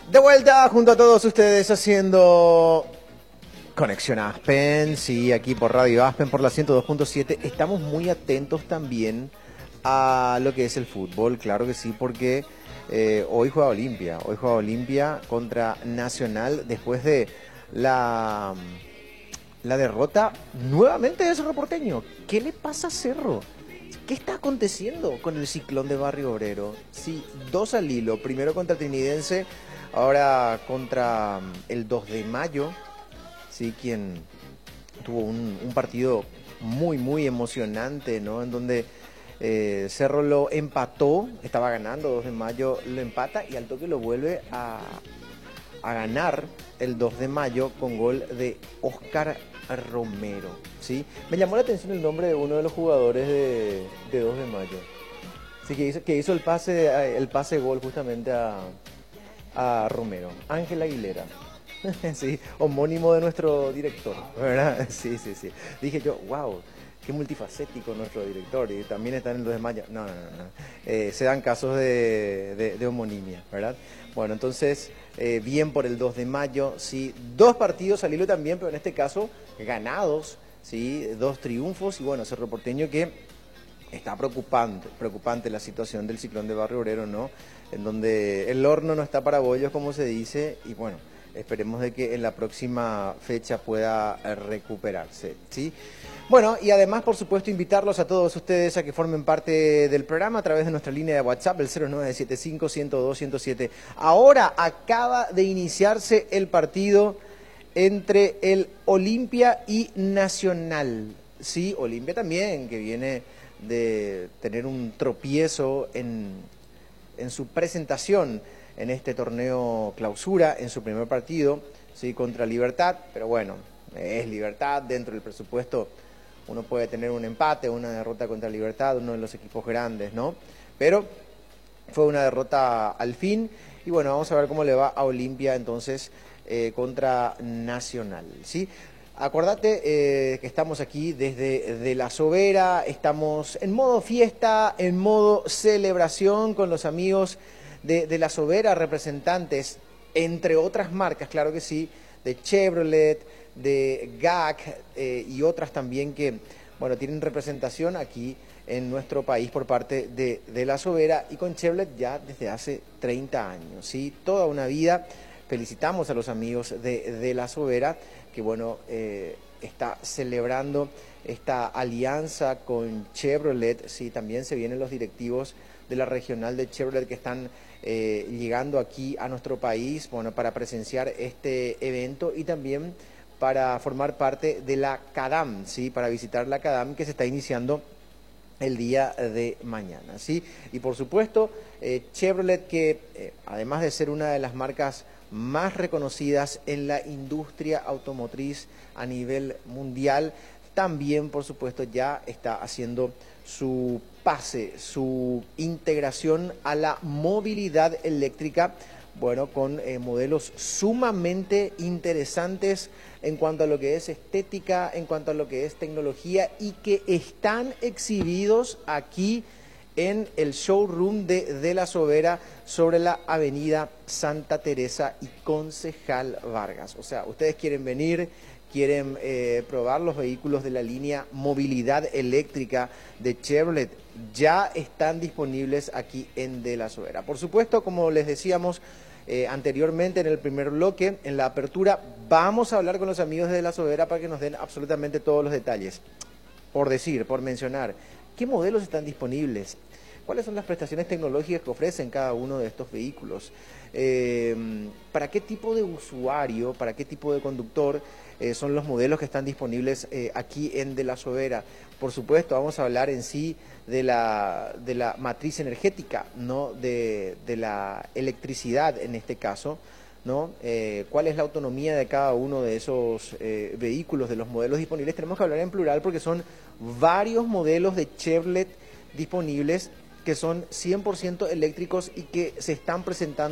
De vuelta junto a todos ustedes haciendo Conexión Aspen, sí, aquí por Radio Aspen por la 102.7. Estamos muy atentos también a lo que es el fútbol, claro que sí, porque hoy juega Olimpia contra Nacional después de la derrota nuevamente de Cerro Porteño. ¿Qué le pasa a Cerro? ¿Qué está aconteciendo con el Ciclón de Barrio Obrero? Sí, 2 al hilo, primero contra Trinidense, ahora contra el 2 de mayo, sí, quien tuvo un partido muy emocionante, ¿no? En donde Cerro lo empató, estaba ganando, 2 de mayo lo empata y al toque lo vuelve a ganar el 2 de mayo con gol de Oscar Romero, ¿sí? Me llamó la atención el nombre de uno de los jugadores de 2 de mayo. Sí, que hizo el pase gol justamente a Romero. Ángel Aguilera. Sí, homónimo de nuestro director, ¿verdad? Sí. Dije yo, wow, qué multifacético nuestro director. Y también está en el 2 de mayo. No. Se dan casos de homonimia, ¿verdad? Bueno, entonces, bien por el 2 de mayo, sí. 2 partidos al hilo también, pero en este caso ganados, sí. 2 triunfos y bueno, Cerro Porteño que está preocupante la situación del Ciclón de Barrio Obrero, ¿no? En donde el horno no está para bollos, como se dice, y bueno, esperemos de que en la próxima fecha pueda recuperarse, ¿sí? Bueno, y además, por supuesto, invitarlos a todos ustedes a que formen parte del programa a través de nuestra línea de WhatsApp, el 0975-102-107. Ahora acaba de iniciarse el partido entre el Olimpia y Nacional. Sí, Olimpia también, que viene de tener un tropiezo en su presentación en este torneo clausura, en su primer partido, sí, contra Libertad, pero bueno, es Libertad, dentro del presupuesto uno puede tener un empate, una derrota contra Libertad, uno de los equipos grandes, ¿no? Pero fue una derrota al fin, y bueno, vamos a ver cómo le va a Olimpia entonces contra Nacional, ¿sí? Acordate que estamos aquí desde La Sobera, estamos en modo fiesta, en modo celebración con los amigos de La Sobera, representantes, entre otras marcas, claro que sí, de Chevrolet, de GAC y otras también que, bueno, tienen representación aquí en nuestro país por parte de La Sobera y con Chevrolet ya desde hace 30 años, ¿sí? Toda una vida. Felicitamos a los amigos de La Sobera que, bueno, está celebrando esta alianza con Chevrolet, sí, también se vienen los directivos de la regional de Chevrolet que están llegando aquí a nuestro país, bueno, para presenciar este evento y también para formar parte de la CADAM, sí, para visitar la CADAM que se está iniciando el día de mañana, ¿sí? Y por supuesto, Chevrolet que además de ser una de las marcas más reconocidas en la industria automotriz a nivel mundial, también por supuesto ya está haciendo su pase, su integración a la movilidad eléctrica, bueno, con modelos sumamente interesantes en cuanto a lo que es estética, en cuanto a lo que es tecnología y que están exhibidos aquí en el showroom de La Sobera sobre la avenida Santa Teresa y Concejal Vargas. O sea, ustedes quieren venir, quieren probar los vehículos de la línea movilidad eléctrica de Chevrolet, ya están disponibles aquí en De La Sobera. Por supuesto, como les decíamos anteriormente en el primer bloque, en la apertura, vamos a hablar con los amigos de De La Sobera para que nos den absolutamente todos los detalles. Por mencionar, ¿qué modelos están disponibles? ¿Cuáles son las prestaciones tecnológicas que ofrecen cada uno de estos vehículos? ¿Para qué tipo de usuario, para qué tipo de conductor son los modelos que están disponibles aquí en De La Sobera? Por supuesto, vamos a hablar en sí de la matriz energética, ¿no? de la electricidad en este caso, ¿no? ¿Cuál es la autonomía de cada uno de esos vehículos, de los modelos disponibles? Tenemos que hablar en plural porque son varios modelos de Chevrolet disponibles que son 100% eléctricos y que se están presentando